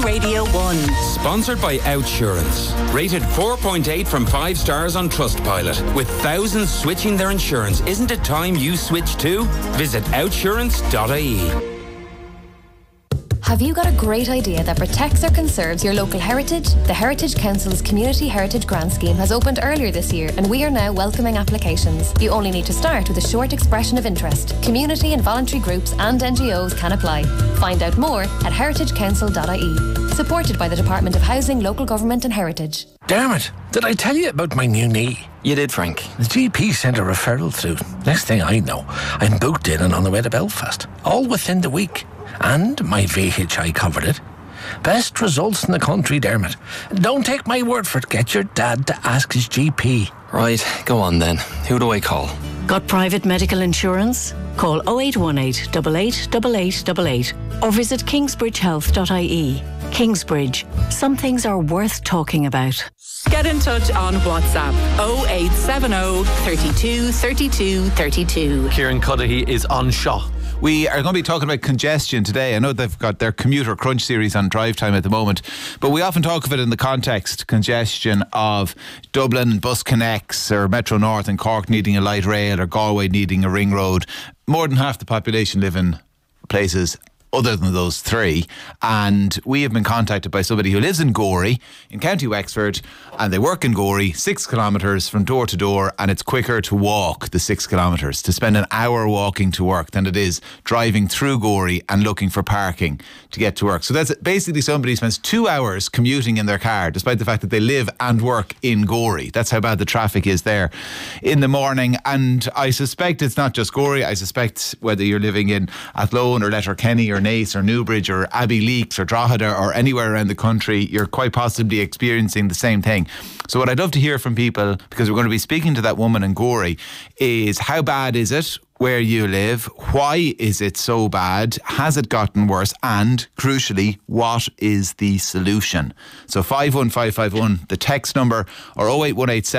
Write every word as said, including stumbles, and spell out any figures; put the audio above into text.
Radio one. Sponsored by Outsurance. Rated four point eight from five stars on Trustpilot. With thousands switching their insurance, isn't it time you switch too? Visit outsurance dot I E. Have you got a great idea that protects or conserves your local heritage? The Heritage Council's Community Heritage Grant Scheme has opened earlier this year and we are now welcoming applications. You only need to start with a short expression of interest. Community and voluntary groups and N G Os can apply. Find out more at heritage council dot I E. Supported by the Department of Housing, Local Government and Heritage. Dermot, did I tell you about my new knee? You did, Frank. The G P sent a referral through. Next thing I know, I'm booked in and on the way to Belfast. All within the week. And my V H I covered it. Best results in the country, Dermot. Don't take my word for it. Get your dad to ask his G P. Right, go on then. Who do I call? Got private medical insurance? Call oh eight one eight, eight eight eight eight eight eight or visit kingsbridge health dot I E. Kingsbridge. Some things are worth talking about. Get in touch on WhatsApp oh eight seven oh, thirty-two, thirty-two, thirty-two. Kieran Cuddihy is on shot. We are going to be talking about congestion today. I know they've got their Commuter Crunch series on Drive Time at the moment, but we often talk of it in the context, congestion of Dublin bus connects or Metro North and Cork needing a light rail or Galway needing a ring road. More than half the population live in places other than those three, and we have been contacted by somebody who lives in Gorey in County Wexford, and they work in Gorey, six kilometres from door to door, and it's quicker to walk the six kilometres, to spend an hour walking to work than it is driving through Gorey and looking for parking to get to work. So that's basically somebody who spends two hours commuting in their car, despite the fact that they live and work in Gorey. That's how bad the traffic is there in the morning, and I suspect it's not just Gorey. I suspect whether you're living in Athlone or Letterkenny or Naas or Newbridge or Abbey Leaks or Drogheda or anywhere around the country, you're quite possibly experiencing the same thing. So what I'd love to hear from people, because we're going to be speaking to that woman in Gorey, is how bad is it where you live? Why is it so bad? Has it gotten worse? And crucially, what is the solution? So five one five five one, the text number, or oh eight one eight seven